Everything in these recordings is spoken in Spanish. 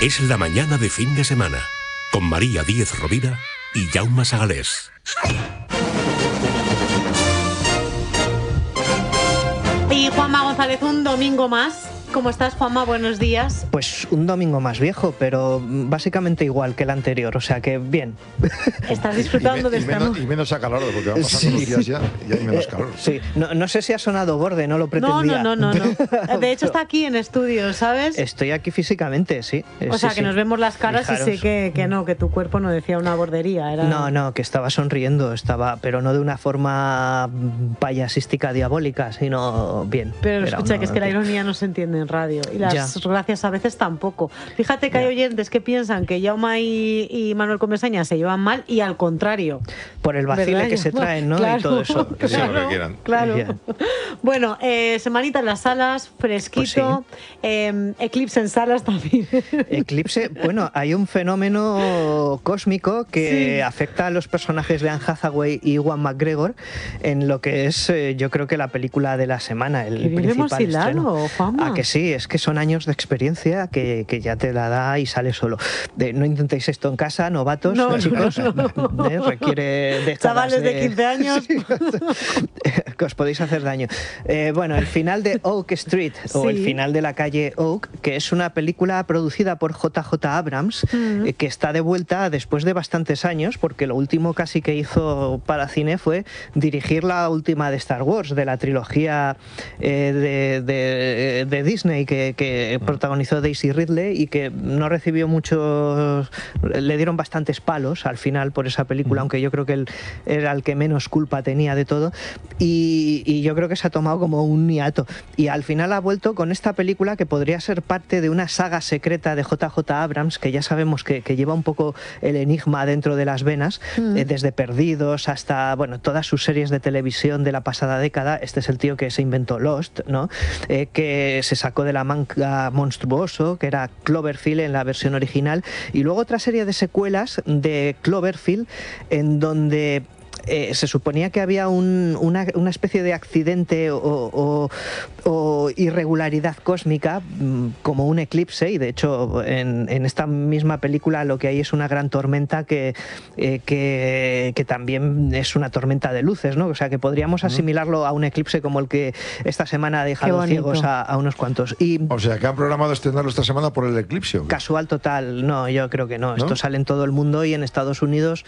Es la mañana de fin de semana, con María Díez Rovira y Jaume Sagalés. Y Juanma González, un domingo más. ¿Cómo estás, Juanma? Buenos días. Pues un domingo más viejo, pero básicamente igual que el anterior, o sea que bien. Estás disfrutando de esta noche. Y menos acalorado, porque van pasando los días ya y hay menos calor. Sí, no sé si ha sonado borde, no lo pretendía. No. De hecho está aquí en estudio, ¿sabes? Estoy aquí físicamente, sí. O sea, que nos vemos las caras. Fijaros. Y sé que tu cuerpo no decía una bordería. Era... No, que estaba sonriendo, pero no de una forma payasística diabólica, sino bien. Pero escucha, que es que la ironía no se entiende en radio y las gracias a veces tampoco. Fíjate que hay oyentes que piensan que Jaume y Manuel Comesaña se llevan mal y al contrario. Por el vacile, ¿verdad? Que se traen, ¿no? Claro, y todo eso. Que sea lo que quieran. Claro. Yeah. Bueno, semanita en las salas, fresquito, pues sí. Eclipse en salas también. Eclipse, bueno, hay un fenómeno cósmico que afecta a los personajes de Anne Hathaway y Ewan McGregor en lo que es, yo creo que la película de la semana, el principal estreno. ¿A que sí? Es que son años de experiencia que ya te la da y sale solo. No intentéis esto en casa, novatos, chicos. Requiere décadas chavales de 15 años. Sí, que os podéis hacer daño. Bueno, el final de Oak Street, o el final de la calle Oak, que es una película producida por JJ Abrams, que está de vuelta después de bastantes años, porque lo último casi que hizo para cine fue dirigir la última de Star Wars, de la trilogía de Disney que protagonizó Daisy Ridley y que no recibió muchos, le dieron bastantes palos al final por esa película, aunque yo creo que él era el que menos culpa tenía de todo, y yo creo que se ha tomado como un hiato, y al final ha vuelto con esta película que podría ser parte de una saga secreta de JJ Abrams, que ya sabemos que lleva un poco el enigma dentro de las venas, desde Perdidos hasta, bueno, todas sus series de televisión de la pasada década. Este es el tío que se inventó Lost, ¿no? Que se sacó de la manga Monstruoso, que era Cloverfield en la versión original, y luego otra serie de secuelas de Cloverfield en donde se suponía que había una especie de accidente o irregularidad cósmica, como un eclipse, y de hecho en esta misma película lo que hay es una gran tormenta que también es una tormenta de luces, ¿no? O sea que podríamos asimilarlo a un eclipse como el que esta semana ha dejado ciegos a unos cuantos. O sea que han programado estrenarlo esta semana por el eclipse, ¿o qué? Casual total, no, yo creo que no. Esto sale en todo el mundo y en Estados Unidos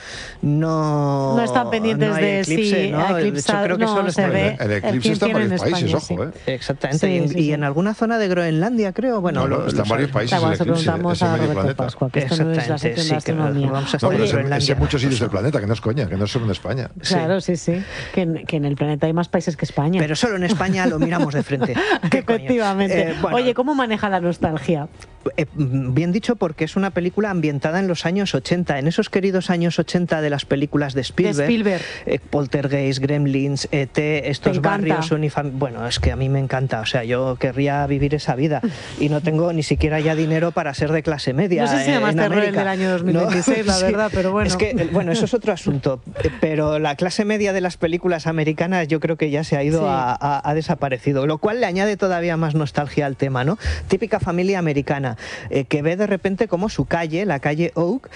no están pendientes de eclipse, ¿no? Yo creo que solo se ve. El eclipse está en varios países, ojo, Exactamente, y en alguna zona de Groenlandia, creo. Bueno, está en varios países el eclipse. Preguntamos a Roberto Pascua, que esto no es la sección de astronomía. Es en muchos sitios del planeta, que no es coña, que no es solo en España. Claro, sí. Que en el planeta hay más países que España. Pero solo en España lo miramos de frente. Efectivamente. Oye, ¿cómo maneja la nostalgia? Bien dicho, porque es una película ambientada en los años 80, en esos queridos años 80 de las películas de Spielberg. Poltergeist, Gremlins, E.T., estos barrios bueno, es que a mí me encanta, o sea, yo querría vivir esa vida y no tengo ni siquiera ya dinero para ser de clase media. No sé si además terror el del año 2026, la verdad, pero bueno. Es que, bueno, eso es otro asunto, pero la clase media de las películas americanas yo creo que ya se ha ido, ha desaparecido, lo cual le añade todavía más nostalgia al tema, ¿no? Típica familia americana, que ve de repente como su calle, la calle Oak,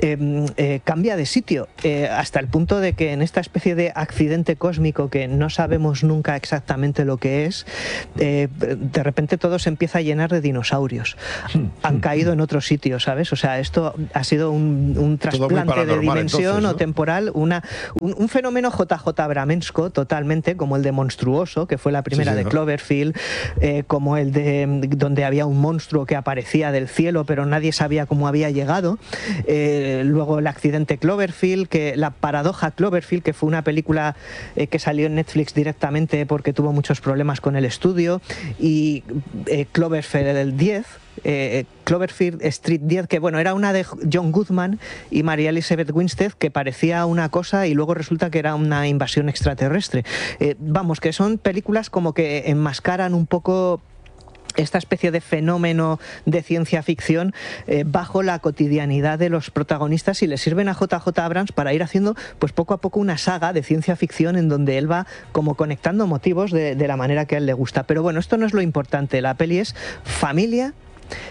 cambia de sitio, hasta el punto de que en esta especie de accidente cósmico que no sabemos nunca exactamente lo que es, de repente todo se empieza a llenar de dinosaurios. Han caído en otro sitio, ¿sabes? O sea, esto ha sido un trasplante de dimensión, entonces, ¿no? O temporal, un fenómeno JJ Abramesco totalmente, como el de Monstruoso, que fue la primera de Cloverfield, como el de donde había un monstruo que aparecía del cielo pero nadie sabía cómo había llegado, luego el accidente Cloverfield, que la paradoja Cloverfield, que fue una película que salió en Netflix directamente porque tuvo muchos problemas con el estudio, y Cloverfield 10, Cloverfield Street 10, que bueno, era una de John Goodman y María Elizabeth Winstead, que parecía una cosa y luego resulta que era una invasión extraterrestre. Vamos, que son películas como que enmascaran un poco esta especie de fenómeno de ciencia ficción bajo la cotidianidad de los protagonistas, y le sirven a JJ Abrams para ir haciendo pues poco a poco una saga de ciencia ficción en donde él va como conectando motivos de la manera que a él le gusta. Pero bueno, esto no es lo importante, la peli es familia,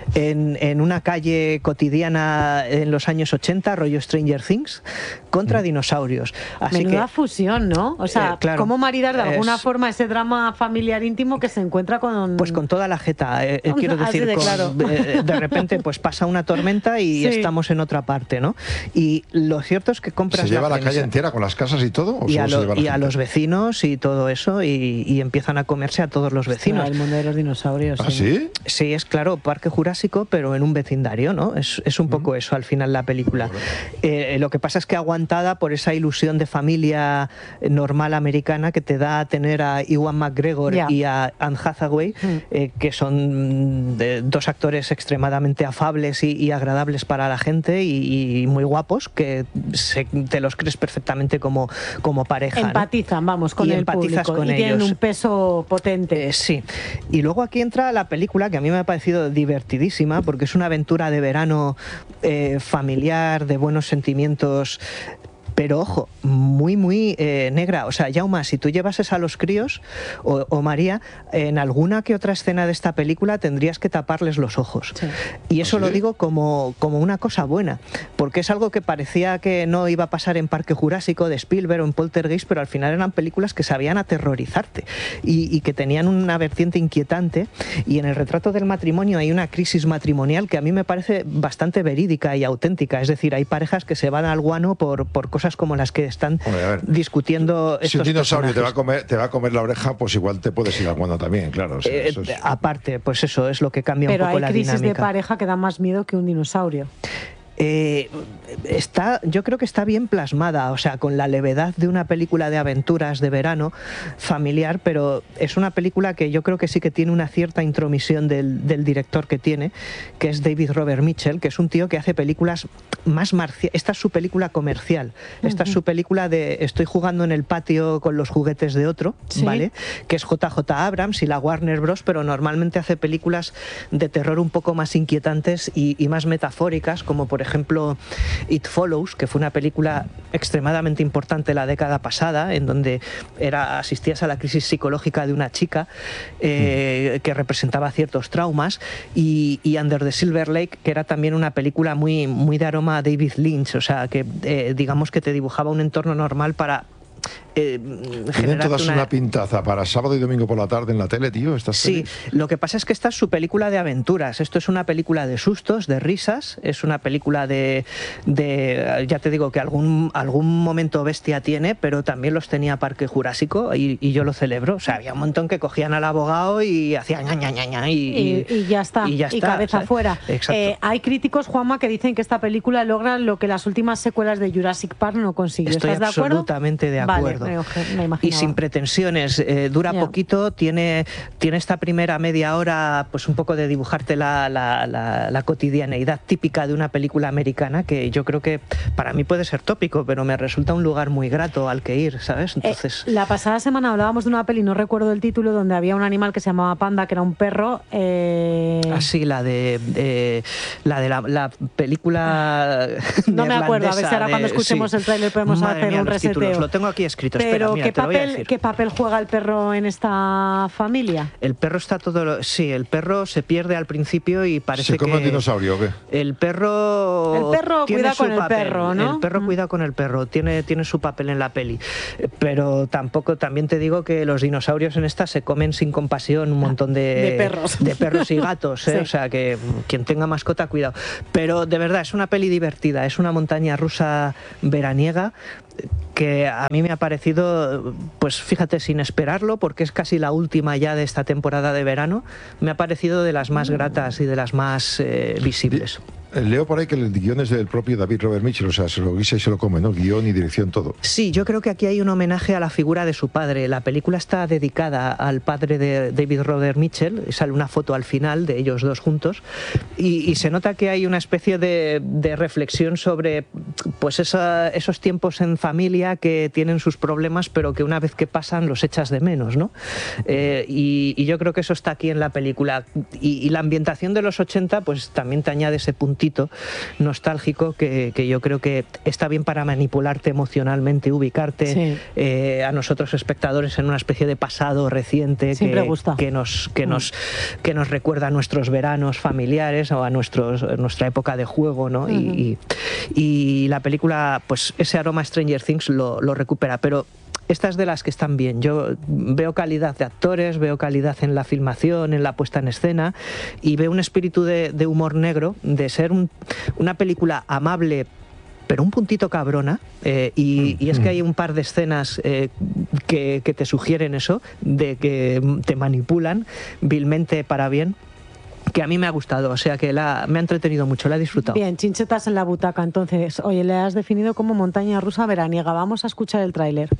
en una calle cotidiana en los años 80, rollo Stranger Things, contra dinosaurios. Así Menuda que, fusión, ¿no? O sea, claro, cómo maridar de alguna forma ese drama familiar íntimo que se encuentra con... Pues con toda la jeta, quiero decir, claro. de repente pues pasa una tormenta y estamos en otra parte, ¿no? Y lo cierto es que compras ¿Se lleva la premisa calle entera con las casas y todo? ¿O y, solo se lleva la y a gente? los vecinos y todo eso, y empiezan a comerse a todos los vecinos. El mundo de los dinosaurios. ¿Ah, sí? Sí, es claro, Parque Jurásico, pero en un vecindario, ¿no? Es un poco eso al final la película. Lo que pasa es que aguantada por esa ilusión de familia normal americana que te da tener a Ewan McGregor y a Anne Hathaway, que son dos actores extremadamente afables y agradables para la gente y muy guapos, que te los crees perfectamente como pareja. Empatizan, ¿no? vamos, con el empatizas público con y ellos. tienen un peso potente. Sí. Y luego aquí entra la película que a mí me ha parecido divertidísima, porque es una aventura de verano familiar, de buenos sentimientos. Pero ojo, muy negra. O sea, Jaume, si tú llevases a los críos, o María, en alguna que otra escena de esta película tendrías que taparles los ojos. Sí. Y eso lo digo como una cosa buena, porque es algo que parecía que no iba a pasar en Parque Jurásico de Spielberg o en Poltergeist, pero al final eran películas que sabían aterrorizarte y que tenían una vertiente inquietante. Y en El retrato del matrimonio hay una crisis matrimonial que a mí me parece bastante verídica y auténtica. Es decir, hay parejas que se van al guano por cosas como las que están discutiendo estos si un dinosaurio personajes. te va a comer la oreja, pues igual te puedes ir al guano también, claro. O sea, eso es... Aparte, pues eso es lo que cambia un poco la dinámica. Pero hay crisis de pareja que da más miedo que un dinosaurio. Yo creo que está bien plasmada, o sea, con la levedad de una película de aventuras de verano familiar, pero es una película que yo creo que sí que tiene una cierta intromisión del director que tiene, que es David Robert Mitchell, que es un tío que hace películas más marciales. Esta es su película comercial, esta es su película de estoy jugando en el patio con los juguetes de otro, ¿vale? Que es JJ Abrams y la Warner Bros., pero normalmente hace películas de terror un poco más inquietantes y más metafóricas, como por ejemplo It Follows, que fue una película extremadamente importante la década pasada, en donde asistías a la crisis psicológica de una chica que representaba ciertos traumas, y Under the Silver Lake, que era también una película muy de aroma a David Lynch, o sea, que digamos que te dibujaba un entorno normal para tienen todas una pintaza para sábado y domingo por la tarde en la tele, tío. Sí, lo que pasa es que esta es su película de aventuras. Esto es una película de sustos, de risas. Es una película de ya te digo que algún momento bestia tiene, pero también los tenía Parque Jurásico y yo lo celebro. O sea, había un montón que cogían al abogado y hacían ña, y ya está. Y cabeza fuera. Hay críticos, Juanma, que dicen que esta película logra lo que las últimas secuelas de Jurassic Park no consiguió. Estoy ¿Estás de acuerdo? Absolutamente de acuerdo. Vale. Y sin pretensiones, dura poquito, tiene esta primera media hora pues un poco de dibujarte la cotidianeidad típica de una película americana, que yo creo que para mí puede ser tópico, pero me resulta un lugar muy grato al que ir, ¿sabes? Entonces... la pasada semana hablábamos de una peli, no recuerdo el título, donde había un animal que se llamaba Panda, que era un perro. Sí, la de la película no me acuerdo, a ver si ahora cuando escuchemos el tráiler podemos hacer un reseteo. Lo tengo aquí escrito. Pero espera, mira, ¿qué papel juega el perro en esta familia? El perro está sí, el perro se pierde al principio y parece que... ¿Se come el dinosaurio o qué? El perro cuida con el perro, ¿no? El perro cuida con el perro, tiene su papel en la peli. Pero también te digo que los dinosaurios en esta se comen sin compasión un montón de perros y gatos, ¿eh? Sí. O sea, que quien tenga mascota, cuidado. Pero de verdad, es una peli divertida, es una montaña rusa veraniega que a mí me ha parecido, pues fíjate, sin esperarlo, porque es casi la última ya de esta temporada de verano, me ha parecido de las más gratas y de las más visibles. Leo por ahí que el guión es del propio David Robert Mitchell, o sea, se lo guisa y se lo come, ¿no? Guión y dirección, todo. Sí, yo creo que aquí hay un homenaje a la figura de su padre. La película está dedicada al padre de David Robert Mitchell, sale una foto al final de ellos dos juntos, y se nota que hay una especie de reflexión sobre pues esos tiempos en familia que tienen sus problemas, pero que una vez que pasan los echas de menos, ¿no? Y yo creo que eso está aquí en la película. Y la ambientación de los 80 pues también te añade ese punto puntito nostálgico que yo creo que está bien para manipularte emocionalmente, ubicarte a nosotros espectadores en una especie de pasado reciente que nos recuerda a nuestros veranos familiares o a nuestra época de juego, ¿no? Y la película, pues ese aroma Stranger Things lo recupera, pero esta es de las que están bien. Yo veo calidad de actores, veo calidad en la filmación, en la puesta en escena, y veo un espíritu de humor negro, de ser una película amable pero un puntito cabrona, y es que hay un par de escenas que te sugieren eso, de que te manipulan vilmente para bien, que a mí me ha gustado, o sea que me ha entretenido mucho, la he disfrutado. Bien, chinchetas en la butaca, entonces. Oye, le has definido como montaña rusa veraniega. Vamos a escuchar el tráiler.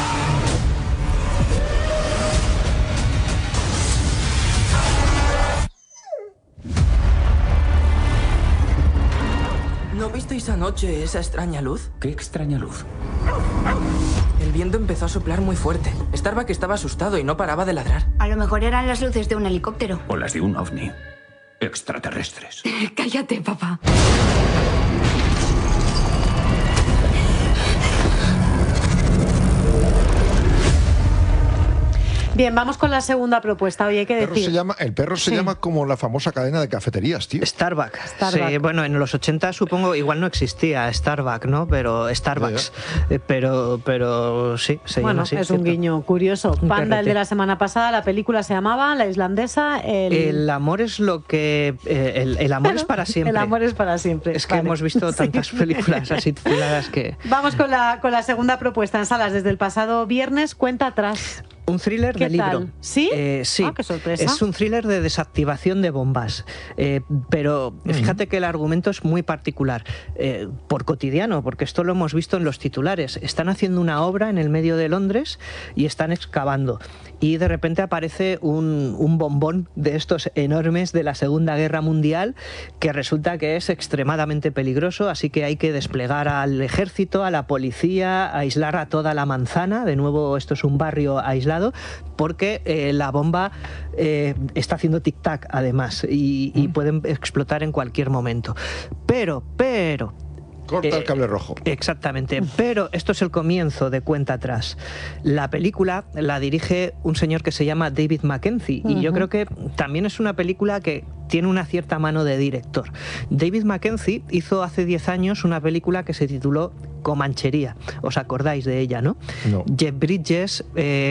¿No visteis anoche esa extraña luz? ¿Qué extraña luz? El viento empezó a soplar muy fuerte. Starbuck estaba asustado y no paraba de ladrar. A lo mejor eran las luces de un helicóptero. O las de un ovni. Extraterrestres. Cállate, papá. Bien, vamos con la segunda propuesta. Oye, hay que decir... El perro se llama como la famosa cadena de cafeterías, tío. Starbucks. Sí, bueno, en los 80 supongo igual no existía Starbucks, ¿no? Pero Starbucks. Pero sí, se llama así. Bueno, es un guiño curioso. Panda, el de la semana pasada, la película se llamaba La Islandesa. El amor es lo que... El amor es para siempre. El amor es para siempre. Es que hemos visto tantas películas así tituladas que... Vamos con la segunda propuesta en salas desde el pasado viernes, Cuenta atrás. Un thriller de libro. Tal? ¿Sí? Sí. Ah, qué sorpresa. Es un thriller de desactivación de bombas. Pero fíjate que el argumento es muy particular. Por cotidiano, porque esto lo hemos visto en los titulares. Están haciendo una obra en el medio de Londres y están excavando. Y de repente aparece un bombón de estos enormes de la Segunda Guerra Mundial que resulta que es extremadamente peligroso, así que hay que desplegar al ejército, a la policía, aislar a toda la manzana. De nuevo, esto es un barrio aislado, porque la bomba está haciendo tic-tac además y pueden explotar en cualquier momento. Pero corta el cable rojo. Exactamente, pero esto es el comienzo de Cuenta atrás. La película la dirige un señor que se llama David Mackenzie, y yo creo que también es una película que tiene una cierta mano de director. David Mackenzie hizo hace 10 años una película que se tituló Comanchería. ¿Os acordáis de ella, no? No. Jeff Bridges...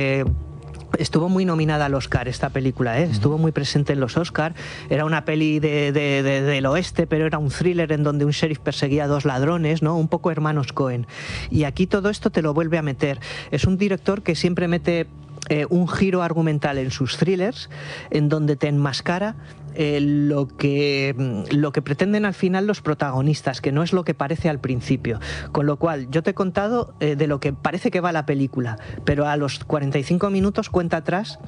estuvo muy nominada al Oscar esta película, estuvo muy presente en los Oscar. Era una peli del oeste, pero era un thriller en donde un sheriff perseguía a 2 ladrones, ¿no? Un poco hermanos Coen. Y aquí todo esto te lo vuelve a meter. Es un director que siempre mete un giro argumental en sus thrillers, en donde te enmascara lo que pretenden al final los protagonistas, que no es lo que parece al principio. Con lo cual, yo te he contado de lo que parece que va la película, pero a los 45 minutos, Cuenta atrás,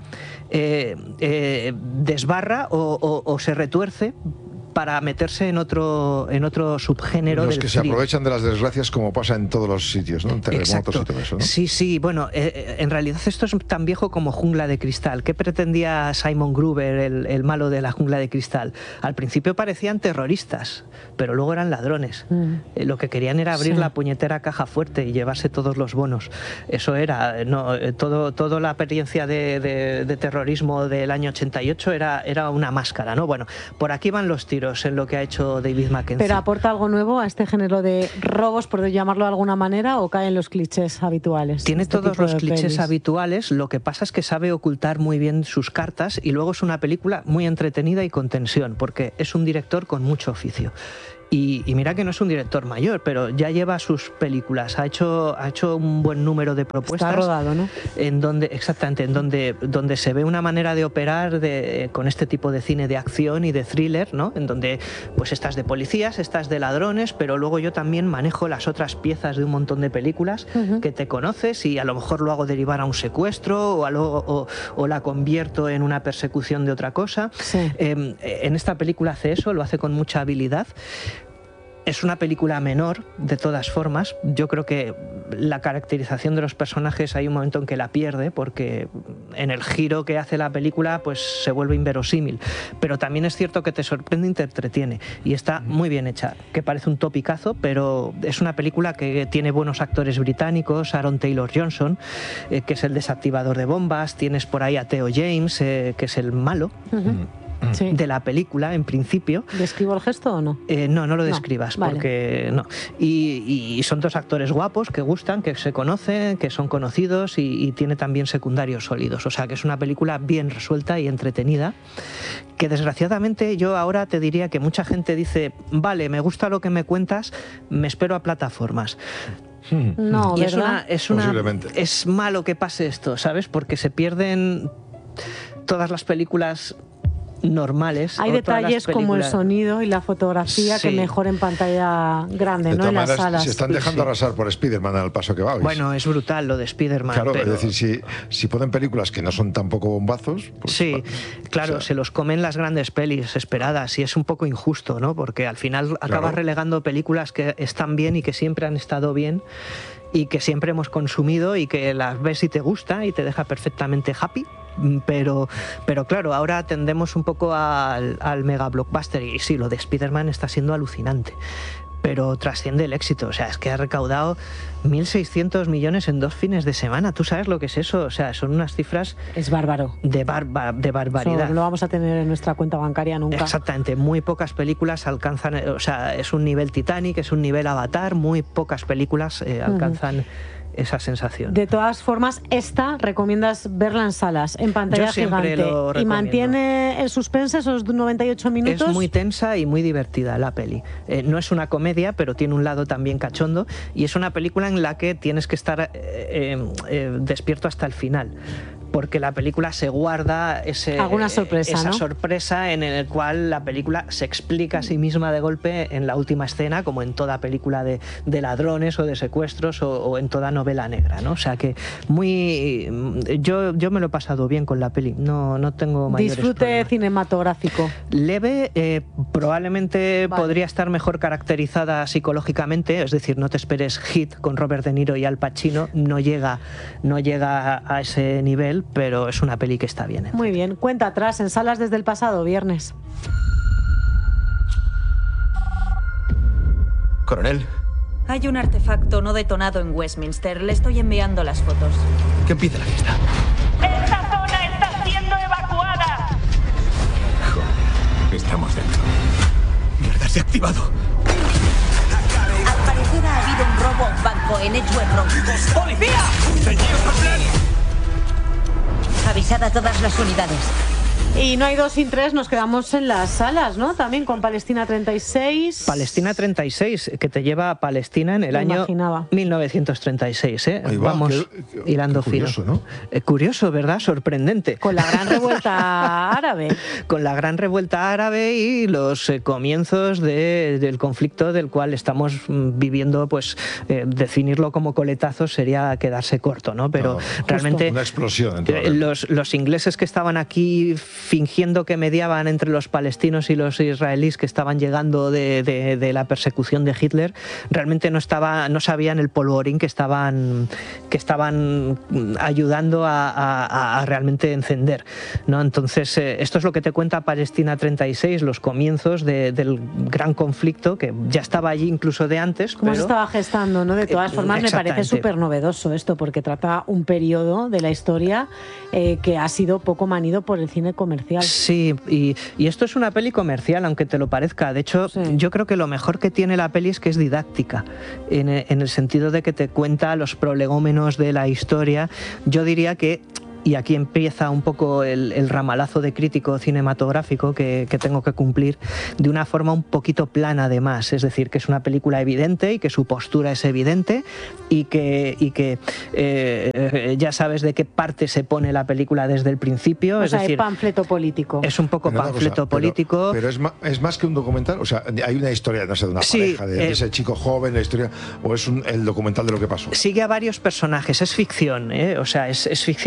desbarra o se retuerce para meterse en otro subgénero los del que se thriller. aprovechan de las desgracias, como pasa en todos los sitios, ¿no? En terremotos. Exacto. Y todo eso, ¿no? Sí, bueno, en realidad esto es tan viejo como Jungla de Cristal. ¿Qué pretendía Simon Gruber, el malo de la Jungla de Cristal? Al principio parecían terroristas, pero luego eran ladrones. Lo que querían era abrir la puñetera caja fuerte y llevarse todos los bonos. Eso era, toda la experiencia de terrorismo del año 88 era una máscara, ¿no? Bueno, por aquí van los tiros en lo que ha hecho David Mackenzie. ¿Pero aporta algo nuevo a este género de robos, por llamarlo de alguna manera, o caen los clichés habituales? Tiene todos los clichés habituales, lo que pasa es que sabe ocultar muy bien sus cartas, y luego es una película muy entretenida y con tensión, porque es un director con mucho oficio. Y mira que no es un director mayor, pero ya lleva sus películas, ha hecho un buen número de propuestas. Está rodado, ¿no? Exactamente, en donde se ve una manera de operar con este tipo de cine de acción y de thriller, ¿no? En donde pues estás de policías, estás de ladrones, pero luego yo también manejo las otras piezas de un montón de películas que te conoces, y a lo mejor lo hago derivar a un secuestro o la convierto en una persecución de otra cosa. Sí. En esta película hace eso, lo hace con mucha habilidad. Es una película menor, de todas formas. Yo creo que la caracterización de los personajes hay un momento en que la pierde, porque en el giro que hace la película pues se vuelve inverosímil. Pero también es cierto que te sorprende y te entretiene. Y está muy bien hecha, que parece un topicazo, pero es una película que tiene buenos actores británicos, Aaron Taylor-Johnson, que es el desactivador de bombas. Tienes por ahí a Theo James, que es el malo. Sí. De la película, en principio. ¿Describo el gesto o no? No lo describas, vale. Porque no. Y son dos actores guapos que gustan, que se conocen, que son conocidos y tiene también secundarios sólidos. O sea, que es una película bien resuelta y entretenida, que desgraciadamente yo ahora te diría que mucha gente dice, vale, me gusta lo que me cuentas, me espero a plataformas. No, y ¿verdad? Es malo que pase esto, ¿sabes? Porque se pierden todas las películas normales. Hay detalles como el sonido y la fotografía que mejor en pantalla grande, ¿no? En las salas. Se están dejando arrasar por Spider-Man al paso que va. ¿Veis? Bueno, es brutal lo de Spider-Man. Claro, pero... es decir, si ponen películas que no son tampoco bombazos... Pues, sí, claro, se los comen las grandes pelis esperadas y es un poco injusto, ¿no? Porque al final acabas relegando películas que están bien y que siempre han estado bien y que siempre hemos consumido y que las ves y te gusta y te deja perfectamente happy. Pero claro, ahora tendemos un poco al mega blockbuster y sí, lo de Spider-Man está siendo alucinante, pero trasciende el éxito. O sea, es que ha recaudado 1.600 millones en 2 fines de semana. ¿Tú sabes lo que es eso? O sea, son unas cifras... Es bárbaro. De barbaridad. Eso no lo vamos a tener en nuestra cuenta bancaria nunca. Exactamente. Muy pocas películas alcanzan... O sea, es un nivel Titanic, es un nivel Avatar. Muy pocas películas alcanzan... esa sensación. De todas formas, esta recomiendas verla en salas, en pantalla gigante. Y mantiene el suspense esos 98 minutos. Es muy tensa y muy divertida la peli. No es una comedia, pero tiene un lado también cachondo y es una película en la que tienes que estar despierto hasta el final. Porque la película se guarda esa sorpresa en el cual la película se explica a sí misma de golpe en la última escena, como en toda película de ladrones o de secuestros o en toda novela negra, ¿no? O sea que yo me lo he pasado bien con la peli, no tengo mayores Disfrute problemas. Cinematográfico. Leve, probablemente podría estar mejor caracterizada psicológicamente, es decir, no te esperes Hit con Robert De Niro y Al Pacino, no llega a ese nivel, pero es una peli que está bien. Muy bien, cuenta atrás en salas desde el pasado viernes. Coronel. Hay un artefacto no detonado en Westminster. Le estoy enviando las fotos. Que empiece la fiesta. ¡Esta zona está siendo evacuada! Joder, estamos dentro. Mierda, se ha activado. Al parecer ha habido un robo a un banco en Edgeware Road. ¡Policía! ¡Ceñidos al plan! Avisad a todas las unidades. Y no hay 2 sin 3, nos quedamos en las salas, ¿no? También con Palestina 36. Palestina 36, que te lleva a Palestina en el año 1936, ¿eh? Vamos hilando fino. Curioso, ¿no? Curioso, ¿verdad? Sorprendente. Con la gran revuelta árabe. Con la gran revuelta árabe y los comienzos del conflicto del cual estamos viviendo, pues definirlo como coletazos sería quedarse corto, ¿no? Pero realmente una explosión. Los ingleses que estaban aquí fingiendo que mediaban entre los palestinos y los israelíes que estaban llegando de la persecución de Hitler, realmente no sabían el polvorín que estaban ayudando a realmente encender, ¿no? Entonces, esto es lo que te cuenta Palestina 36, los comienzos del gran conflicto, que ya estaba allí incluso de antes. ¿Cómo se estaba gestando, no? De todas formas, me parece súper novedoso esto, porque trata un periodo de la historia que ha sido poco manido por el cine comercial. Sí, y esto es una peli comercial, aunque te lo parezca. De hecho, yo creo que lo mejor que tiene la peli es que es didáctica, en el sentido de que te cuenta los prolegómenos de la historia. Yo diría que... Y aquí empieza un poco el ramalazo de crítico cinematográfico que tengo que cumplir, de una forma un poquito plana además, es decir, que es una película evidente y que su postura es evidente y que ya sabes de qué parte se pone la película desde el principio. O es sea, decir, panfleto político. Es un poco panfleto político. Pero es más que un documental, o sea, hay una historia, no sé, de una pareja, de ese chico joven, la historia, o es el documental de lo que pasó. Sigue a varios personajes, es ficción, o sea, es ficción histórica.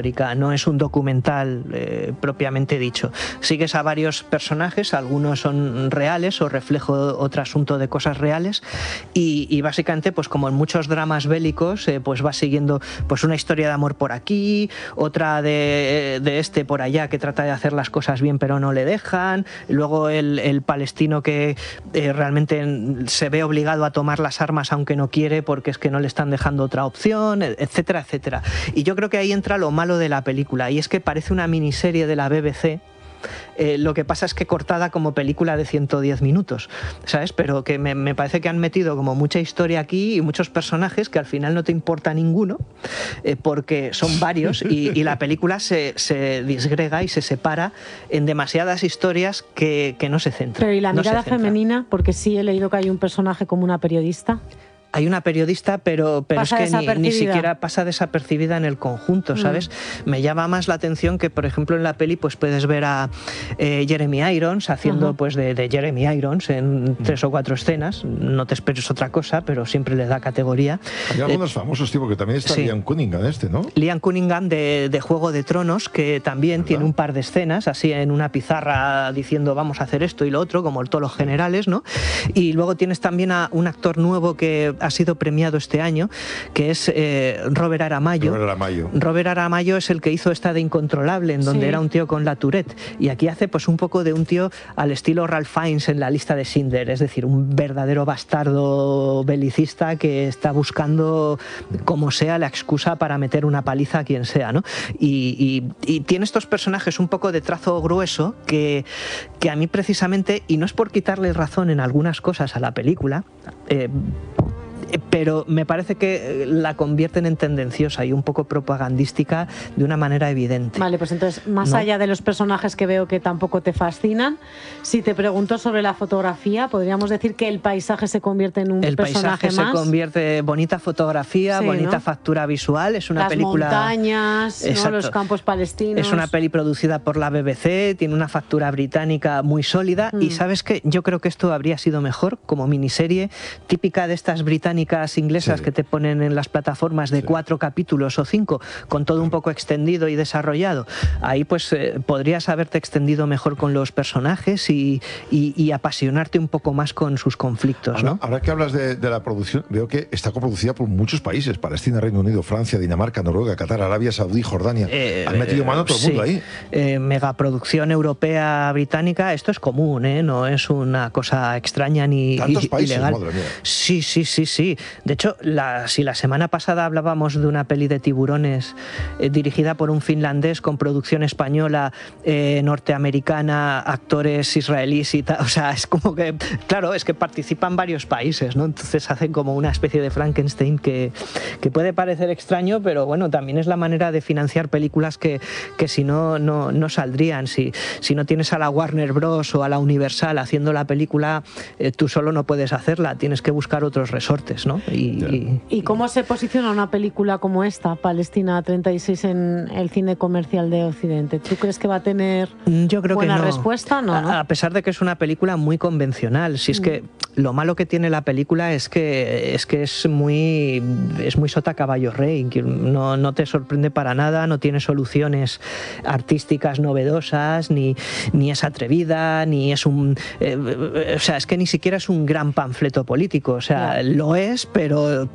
histórica, no es un documental propiamente dicho. Sigues a varios personajes, algunos son reales o reflejo otro asunto de cosas reales y básicamente pues como en muchos dramas bélicos pues vas siguiendo pues una historia de amor por aquí, otra de este por allá que trata de hacer las cosas bien pero no le dejan, luego el palestino que realmente se ve obligado a tomar las armas aunque no quiere porque es que no le están dejando otra opción, etcétera, etcétera. Y yo creo que ahí entra lo malo de la película y es que parece una miniserie de la BBC. Lo que pasa es que cortada como película de 110 minutos, ¿sabes? Pero que me parece que han metido como mucha historia aquí y muchos personajes que al final no te importa ninguno porque son varios y la película se disgrega y se separa en demasiadas historias que no se centran. Pero ¿y la mirada femenina? Porque sí he leído que hay un personaje como una periodista. Hay una periodista, pero es que ni siquiera pasa desapercibida en el conjunto, ¿sabes? Me llama más la atención que, por ejemplo, en la peli pues puedes ver a Jeremy Irons haciendo pues de Jeremy Irons en 3 o 4 escenas. No te esperes otra cosa, pero siempre le da categoría. Hay algunos famosos, tipo, que también está sí. Liam Cunningham ¿no? Liam Cunningham de Juego de Tronos, que también tiene un par de escenas, así en una pizarra diciendo vamos a hacer esto y lo otro, como todos los generales, ¿no? Y luego tienes también a un actor nuevo que ha sido premiado este año, que es Robert Aramayo. Robert Aramayo es el que hizo esta de Incontrolable, en donde era un tío con la Tourette, y aquí hace pues un poco de un tío al estilo Ralph Fiennes en La lista de Schindler, es decir, un verdadero bastardo belicista que está buscando como sea la excusa para meter una paliza a quien sea, ¿no? Y tiene estos personajes un poco de trazo grueso que a mí precisamente, y no es por quitarle razón en algunas cosas a la película, pero me parece que la convierten en tendenciosa y un poco propagandística de una manera evidente. Vale, pues entonces, más allá de los personajes que veo que tampoco te fascinan, si te pregunto sobre la fotografía, ¿podríamos decir que el paisaje se convierte en un personaje más? El paisaje se convierte en bonita fotografía, bonita factura visual, es una película... Las montañas, ¿no? Los campos palestinos... Es una peli producida por la BBC, tiene una factura británica muy sólida y ¿sabes qué? Yo creo que esto habría sido mejor como miniserie típica de estas británicas inglesas que te ponen en las plataformas de 4 capítulos o 5, con todo un poco extendido y desarrollado. Ahí pues podrías haberte extendido mejor con los personajes y apasionarte un poco más con sus conflictos, ¿no? Ahora que hablas de la producción, veo que está coproducida por muchos países: Palestina, Reino Unido, Francia, Dinamarca, Noruega, Qatar, Arabia Saudí, Jordania. Han metido mano todo el mundo ahí. Megaproducción europea, británica, esto es común, no es una cosa extraña ni ¿Tantos países? Ilegal. Madre mía. Sí. De hecho, si la semana pasada hablábamos de una peli de tiburones dirigida por un finlandés con producción española, norteamericana, actores israelíes y tal, o sea, es como que, claro, es que participan varios países, ¿no? Entonces hacen como una especie de Frankenstein que puede parecer extraño, pero bueno, también es la manera de financiar películas que si no saldrían. Si no tienes a la Warner Bros. O a la Universal haciendo la película, tú solo no puedes hacerla, tienes que buscar otros resortes, ¿no? ¿Y cómo se posiciona una película como esta, Palestina 36, en el cine comercial de Occidente? ¿Tú crees que va a tener buena respuesta? No, ¿no? A pesar de que es una película muy convencional. Si es que lo malo que tiene la película es que es muy sota caballo rey, que no te sorprende para nada, no tiene soluciones artísticas novedosas, ni es atrevida, ni es o sea, es que ni siquiera es un gran panfleto político, o sea, lo es, pero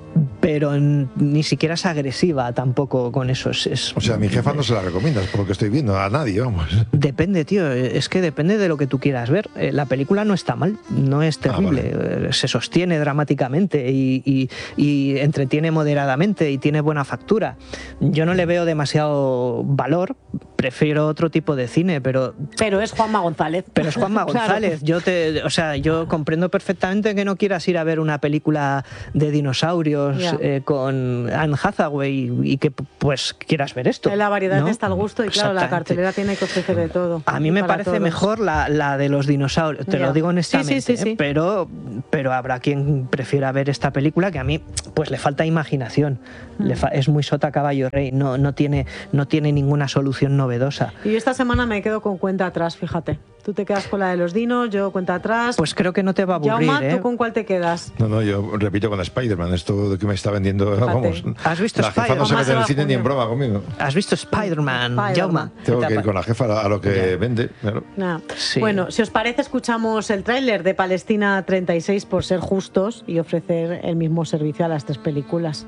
ni siquiera es agresiva tampoco con eso. O sea, a mi jefa no se la recomiendas, por lo que estoy viendo, a nadie, vamos. Depende, tío, es que depende de lo que tú quieras ver. La película no está mal, no es terrible, se sostiene dramáticamente y entretiene moderadamente y tiene buena factura. Yo no le veo demasiado valor, prefiero otro tipo de cine, pero es Juanma González. Pero es Juanma González. Yo comprendo perfectamente que no quieras ir a ver una película de dinosaurios con Anne Hathaway y que pues quieras ver esto. La variedad, ¿no?, está al gusto y claro, la Exactamente. cartelera tiene que ofrecer de todo. A mí me parece todos. Mejor la de los dinosaurios, te lo digo honestamente, sí. Pero habrá quien prefiera ver esta película, que a mí pues le falta imaginación, es muy sota caballo rey, no tiene ninguna solución novedosa novedosa. Y esta semana me quedo con cuenta atrás, fíjate. Tú te quedas con la de los dinos, yo cuenta atrás. Pues creo que no te va a aburrir, Jaume, ¿tú con cuál te quedas? No, yo repito con la Spider-Man, esto que me está vendiendo, vamos. ¿Has visto la jefa no se mete en el cine ni en broma conmigo. ¿Has visto Spider-Man, Jaume? Tengo que ir con la jefa a lo que vende. Claro. Sí. Bueno, si os parece, escuchamos el tráiler de Palestina 36 por ser justos y ofrecer el mismo servicio a las 3 películas.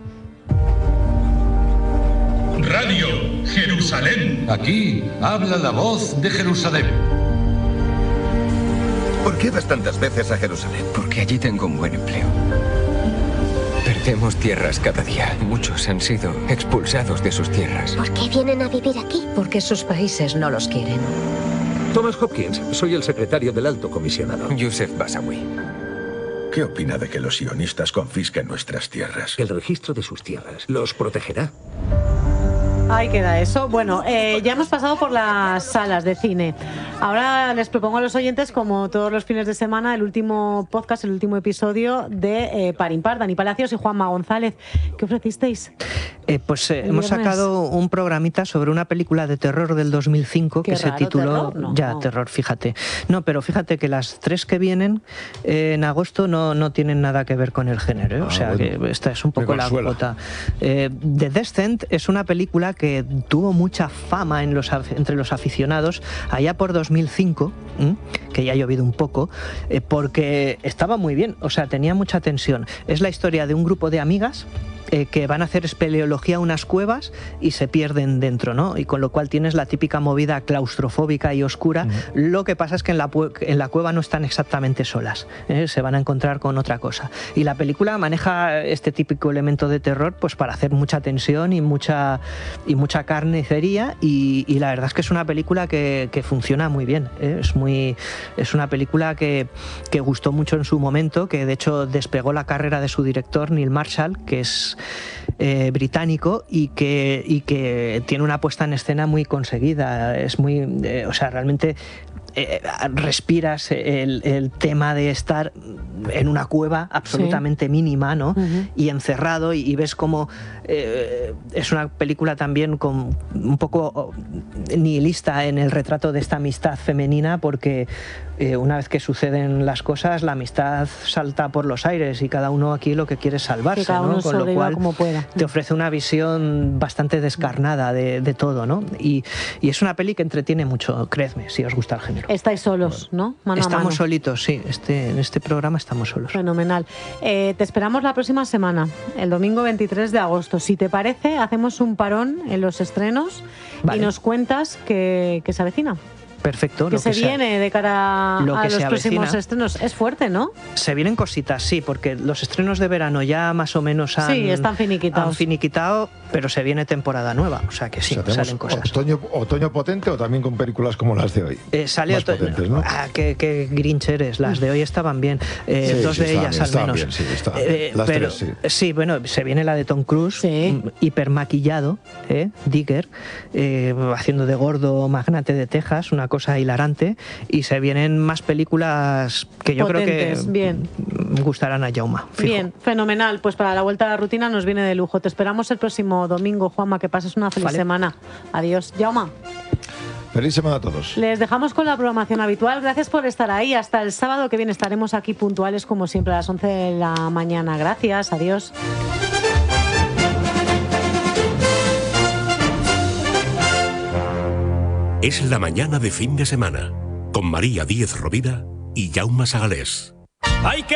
Radio Jerusalén. Aquí habla la voz de Jerusalén. ¿Por qué vas tantas veces a Jerusalén? Porque allí tengo un buen empleo. Perdemos tierras cada día. Muchos han sido expulsados de sus tierras. ¿Por qué vienen a vivir aquí? Porque sus países no los quieren. Thomas Hopkins, soy el secretario del Alto Comisionado. Yusef Basawi. ¿Qué opina de que los sionistas confisquen nuestras tierras? El registro de sus tierras los protegerá. Ahí queda eso. Bueno, ya hemos pasado por las salas de cine. Ahora les propongo a los oyentes, como todos los fines de semana, el último podcast, el último episodio de Par Impar. Dani Palacios y Juanma González. ¿Qué ofrecisteis? Hemos sacado un programita sobre una película de terror del 2005 que se tituló... ¿Terror? No. Terror, fíjate. No, pero fíjate que las 3 que vienen en agosto no tienen nada que ver con el género, ¿eh? O sea, que esta es un poco la cuota. The Descent es una película que tuvo mucha fama entre los aficionados allá por 2005, que ya ha llovido un poco, porque estaba muy bien, o sea, tenía mucha tensión. Es la historia de un grupo de amigas que van a hacer espeleología a unas cuevas y se pierden dentro, ¿no? Y con lo cual tienes la típica movida claustrofóbica y oscura. Lo que pasa es que en la cueva no están exactamente solas, se van a encontrar con otra cosa. Y la película maneja este típico elemento de terror pues para hacer mucha tensión y mucha carnicería, y la verdad es que es una película que funciona muy bien, es una película que gustó mucho en su momento, que de hecho despegó la carrera de su director Neil Marshall, que es británico y que tiene una puesta en escena muy conseguida. Es muy, o sea, realmente respiras el tema de estar en una cueva absolutamente mínima, ¿no? Y encerrado, y ves cómo es una película también con un poco nihilista en el retrato de esta amistad femenina, porque una vez que suceden las cosas, la amistad salta por los aires y cada uno aquí lo que quiere es salvarse, cada uno, ¿no? Con lo cual como pueda. Te ofrece una visión bastante descarnada de todo, ¿no? Y es una peli que entretiene mucho, creedme, si os gusta el género. Estáis solos, ¿no? Mano a mano. Estamos solitos, sí. En este programa estamos solos. Fenomenal. Te esperamos la próxima semana, el domingo 23 de agosto. Si te parece, hacemos un parón en los estrenos y nos cuentas qué se avecina. Perfecto. Que se viene de cara a los próximos estrenos. Es fuerte, ¿no? Se vienen cositas, sí, porque los estrenos de verano ya más o menos están finiquitados. Han finiquitado, pero se viene temporada nueva, o sea que sí, salen cosas. ¿Otoño potente o también con películas como las de hoy? Sale más potentes, ¿no? Qué Grinch eres, las de hoy estaban bien, dos de ellas al menos. Bien, sí, las pero, tres, sí. Sí, bueno, se viene la de Tom Cruise, hipermaquillado, Digger, haciendo de gordo magnate de Texas, una cosa hilarante, y se vienen más películas que yo potentes, creo que bien. Gustarán a Jaume. Bien, fenomenal. Pues para la vuelta a la rutina nos viene de lujo. Te esperamos el próximo domingo, Juanma, que pases una feliz semana. Adiós. Jaume. Feliz semana a todos. Les dejamos con la programación habitual. Gracias por estar ahí. Hasta el sábado que viene estaremos aquí puntuales como siempre a las 11 de la mañana. Gracias. Adiós. Es la mañana de fin de semana, con María Díez Rovira y Jaume Sagalés.